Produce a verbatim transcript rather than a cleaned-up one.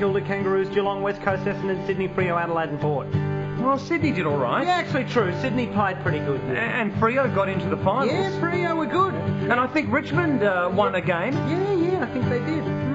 Matilda, Kangaroos, Geelong, West Coast, Essendon, Sydney, Freo, Adelaide and Port. Well, Sydney did all right. Yeah, actually true. Sydney played pretty good. A- And Freo got into the finals. Yeah, Freo were good. And I think Richmond uh, won a game. Yeah, yeah, I think they did.